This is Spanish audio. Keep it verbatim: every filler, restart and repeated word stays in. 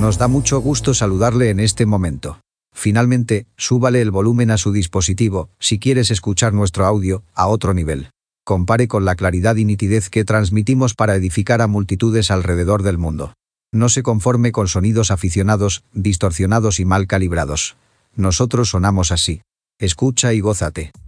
Nos da mucho gusto saludarle en este momento. Finalmente, súbale el volumen a su dispositivo, si quieres escuchar nuestro audio, a otro nivel. Compare con la claridad y nitidez que transmitimos para edificar a multitudes alrededor del mundo. No se conforme con sonidos aficionados, distorsionados y mal calibrados. Nosotros sonamos así. Escucha y gózate.